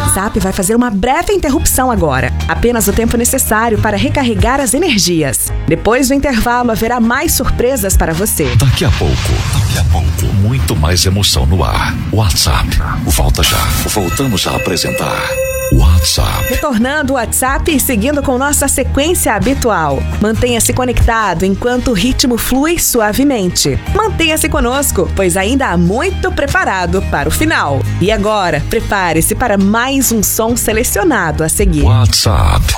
WhatsApp vai fazer uma breve interrupção agora. Apenas o tempo necessário para recarregar as energias. Depois do intervalo, haverá mais surpresas para você. Daqui a pouco, muito mais emoção no ar. WhatsApp, volta já. Voltamos a apresentar WhatsApp. Retornando o WhatsApp e seguindo com nossa sequência habitual. Mantenha-se conectado enquanto o ritmo flui suavemente. Mantenha-se conosco, pois ainda há muito preparado para o final. E agora, prepare-se para mais um som selecionado a seguir. WhatsApp.